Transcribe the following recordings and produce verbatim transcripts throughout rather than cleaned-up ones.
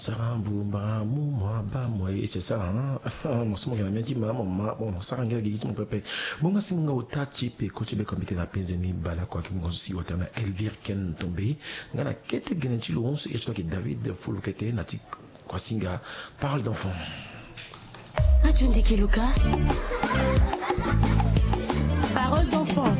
Sarah Boumba, moi, bah, moi, c'est ça, hein. Mon son, il a bien dit, maman, maman, bon, Sarah, il a dit, mon papa. Bon, si mon gars, t'as type, quand tu veux commettre la penzeni, bala, quoi, qui m'ont aussi, ou t'en as Elvire Ken tombé. Gana, qu'est-ce que tu l'once, et je crois que David, faut le quitter, nati, quoi, singa, parle d'enfant. As-tu dit que Lucas? Parole d'enfant.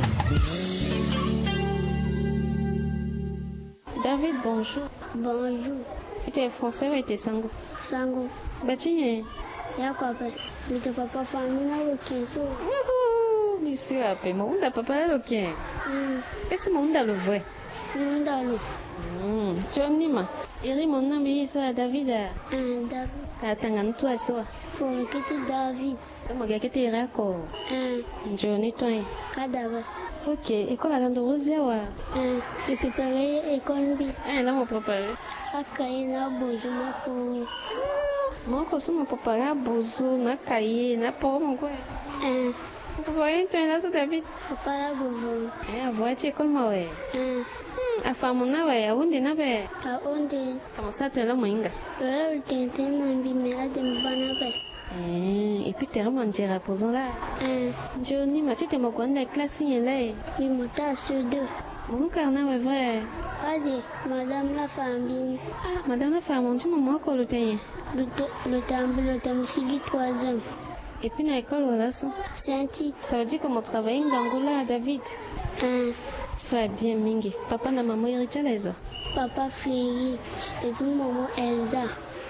David, bonjour. Bonjour. Tu es français ou tu es sango? Sango. Batiye. Ya papa. Mito papa famina lokenso. Wouhou, monsieur ape. Mounda papa loken. Hmm. Qu'est-ce que mounda le vrai? Mounda lo. Hmm. Johnny ma. Iri monna bi so David. Hmm. David. Ka tangana tu aso. Pour kiti David. Mo ga kete irako. Hmm. Johnny toi. Kadava. Ok, école à l'Andorozia wa. Hmm. Je préparais école bi. Ah, là mon préparé. Akaye na bozo mako. Moko so mo préparé bozo na kaye na po mo ko. Hmm. Préparé toi là so David. Papa ya bozo. Eh, avoa ti école ma we. Hmm. Afamu na we, awundi na be. A onde. Comment ça tu es là moinga? Le tente na bi me adem bana be. Eh, et puis tu es vraiment dire posant là. Hmm. Johnny, ma tite mo gonda classe ni là. Ni mota sur deux. Mon carnet est vrai. Allez, madame la famille. Ah, madame la femme, on dit maman ko le tien. Le le temps le temps sigi trois ans. Et puis na école voilà ça. Senti. Ça veut dire que mon travail ngangula David. Hmm. Sois bien mingi. Papa na maman héritier les os. Papa Fléry et puis maman Elsa.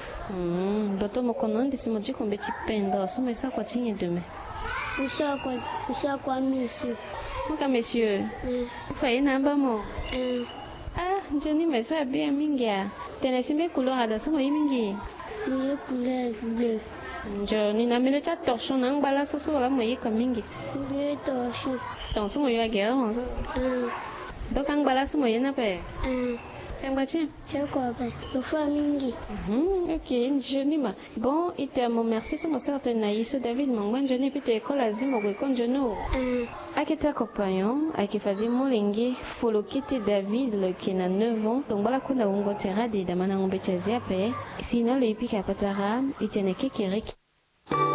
Hmm, bato mo kononde si mo dit qu'on beti penda, so mais ça quoi tient demain. Usa kwa usa kwa misi. Mon monsieur. Hmm. Faye na ba mo. Hmm. Ah, Johnny mais sois bien mingi. Tenesimbe couleur ada so mo mingi. Bleu couleur bleu. Johnny na mele cha torchon na ngala so so la mo yika mingi. Bleu torchon. Donc so mo yo guerre on so. Hmm. Donc ngala so mo yena pe. Hmm. Sengba tiens. Je crois pas. Le famille. Mhm, ok, Johnny ma. Bon, il te mon merci c'est mon certain naïso David mangwan Johnny puis te école azimo go kon Johnny. Hmm. Akita compagnon, akifadi molingi folokete David le qui a neuf ans. Donc voilà qu'on a un gotera de damana ngombe chazia pe. Sinon le ipika patara, il tenait que